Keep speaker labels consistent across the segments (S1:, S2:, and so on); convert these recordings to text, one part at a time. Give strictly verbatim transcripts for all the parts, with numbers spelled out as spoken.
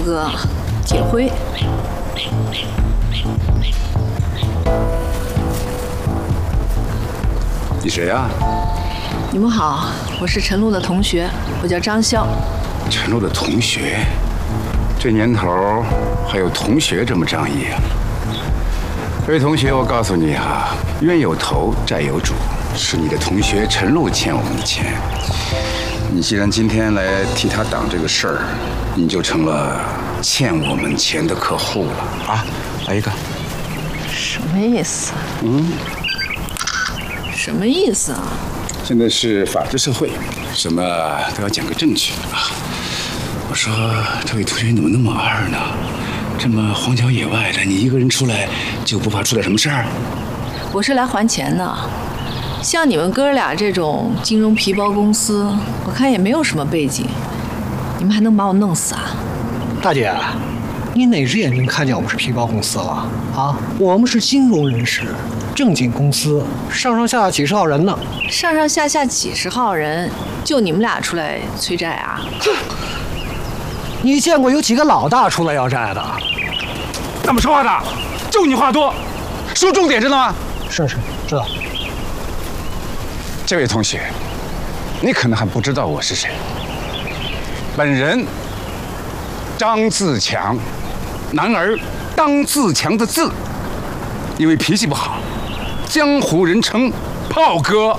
S1: 哥，铁辉。
S2: 你谁呀？
S1: 你们好，我是陈露的同学，我叫张潇。
S2: 陈露的同学，这年头还有同学这么仗义啊？这位同学，我告诉你啊，冤有头，债有主，是你的同学陈露欠我们的钱。你既然今天来替他挡这个事儿，你就成了欠我们钱的客户了啊！来一个。
S1: 什么意思？
S2: 嗯。
S1: 什么意思啊？
S2: 现在是法治社会，什么都要讲个证据啊！我说这位同学你怎么那么二呢？这么荒郊野外的，你一个人出来就不怕出点什么事儿？
S1: 我是来还钱的。像你们哥俩这种金融皮包公司，我看也没有什么背景，你们还能把我弄死啊？
S3: 大姐，你哪只眼睛看见我们是皮包公司了啊？我们是金融人士，正经公司，上上下下几十号人呢。
S1: 上上下下几十号人，就你们俩出来催债啊？
S3: 你见过有几个老大出来要债的？
S2: 怎么说话的？就你话多，说重点知道吗？
S3: 是是，知道。
S2: 这位同学，你可能还不知道我是谁。本人张自强，男儿当自强的自，因为脾气不好，江湖人称炮哥。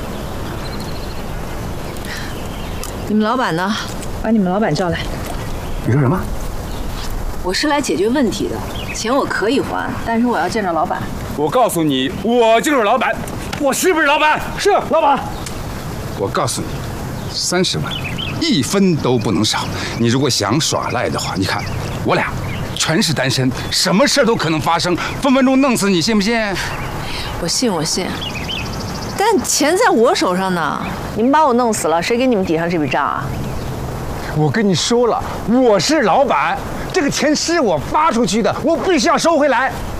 S1: 你们老板呢？把你们老板叫来。
S2: 你说什么？
S1: 我是来解决问题的，钱我可以还，但是我要见着老板。
S2: 我告诉你，我就是老板。我是不是老板？
S3: 是老板。
S2: 我告诉你，三十万，一分都不能少。你如果想耍赖的话，你看我俩全是单身，什么事都可能发生，分分钟弄死你，信不信？
S1: 我信，我信。但钱在我手上呢，你们把我弄死了，谁给你们抵上这笔账啊？
S2: 我跟你说了，我是老板，这个钱是我发出去的，我必须要收回来。